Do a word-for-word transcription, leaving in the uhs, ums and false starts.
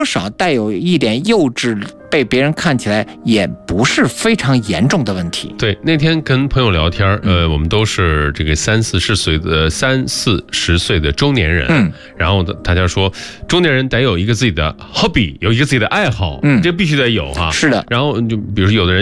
少带有一点幼稚，被别人看起来也不是非常严重的问题。 对，那天跟朋友聊天，呃，我们都是这个三四十岁的三四十岁的中年人，嗯，然后大家说中年人得有一个自己的 hobby， 有一个自己的爱好，嗯，这必须得有哈。 是的。 然后就比如说有的人